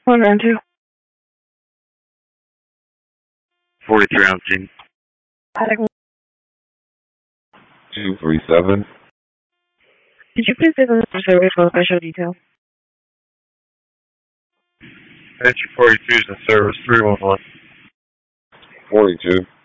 One round two. 43 on scene. 237. Did you please take a survey for special detail? Entry 42 is in service 311. 42.